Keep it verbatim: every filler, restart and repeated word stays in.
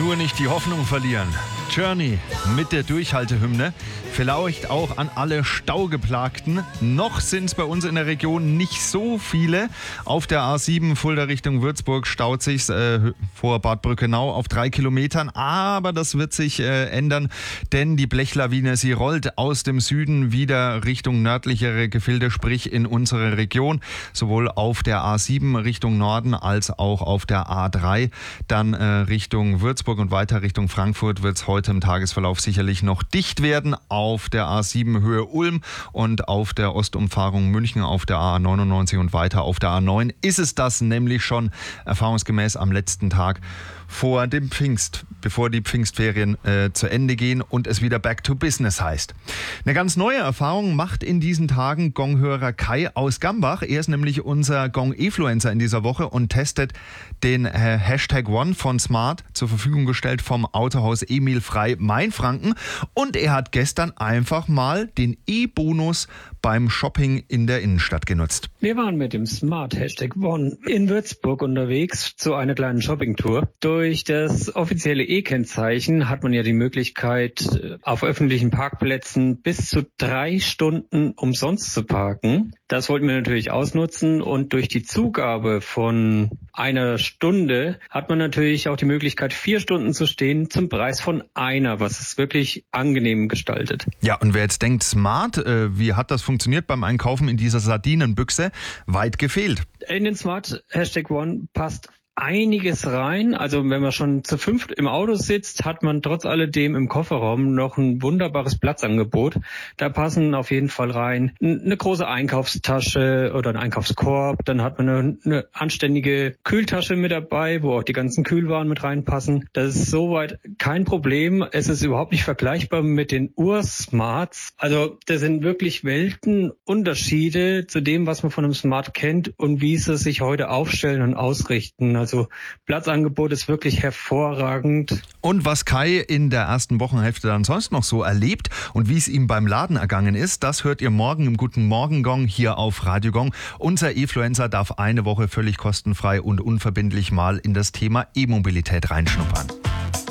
Nur nicht die Hoffnung verlieren. Journey mit der Durchhaltehymne. Vielleicht auch an alle Staugeplagten. Noch sind es bei uns in der Region nicht so viele. Auf der A sieben Fulda Richtung Würzburg staut sich's äh, vor Bad Brückenau auf drei Kilometern. Aber das wird sich äh, ändern, denn die Blechlawine, sie rollt aus dem Süden wieder Richtung nördlichere Gefilde, sprich in unsere Region. Sowohl auf der A sieben Richtung Norden als auch auf der A drei. Dann äh, Richtung Würzburg und weiter Richtung Frankfurt wird es heute im Tagesverlauf sicherlich noch dicht werden. Auf der A sieben Höhe Ulm und auf der Ostumfahrung München, auf der A neunundneunzig und weiter auf der A neun ist es das nämlich schon erfahrungsgemäß am letzten Tag vor dem Pfingst, bevor die Pfingstferien äh, zu Ende gehen und es wieder Back to Business heißt. Eine ganz neue Erfahrung macht in diesen Tagen Gonghörer Kai aus Gambach. Er ist nämlich unser Gong-Influencer in dieser Woche und testet den äh, Hashtag One von Smart, zur Verfügung gestellt vom Autohaus Emil Frei Mainfranken. Und er hat gestern einfach mal den E-Bonus beim Shopping in der Innenstadt genutzt. Wir waren mit dem Smart Hashtag One in Würzburg unterwegs zu einer kleinen Shoppingtour. Durch das offizielle E-Kennzeichen hat man ja die Möglichkeit, auf öffentlichen Parkplätzen bis zu drei Stunden umsonst zu parken. Das wollten wir natürlich ausnutzen und durch die Zugabe von einer Stunde hat man natürlich auch die Möglichkeit, vier Stunden zu stehen zum Preis von einer, was es wirklich angenehm gestaltet. Ja, und wer jetzt denkt, Smart, äh, wie hat das funktioniert beim Einkaufen in dieser Sardinenbüchse? Weit gefehlt. In den Smart Hashtag One passt einiges rein. Also wenn man schon zu fünft im Auto sitzt, hat man trotz alledem im Kofferraum noch ein wunderbares Platzangebot. Da passen auf jeden Fall rein eine große Einkaufstasche oder ein Einkaufskorb. Dann hat man eine, eine anständige Kühltasche mit dabei, wo auch die ganzen Kühlwaren mit reinpassen. Das ist soweit kein Problem. Es ist überhaupt nicht vergleichbar mit den Ursmarts. Also das sind wirklich Weltenunterschiede zu dem, was man von einem Smart kennt und wie sie sich heute aufstellen und ausrichten. Also Also Platzangebot ist wirklich hervorragend. Und was Kai in der ersten Wochenhälfte dann sonst noch so erlebt und wie es ihm beim Laden ergangen ist, das hört ihr morgen im Guten Morgen Gong hier auf Radio Gong. Unser E-Fluencer darf eine Woche völlig kostenfrei und unverbindlich mal in das Thema E-Mobilität reinschnuppern.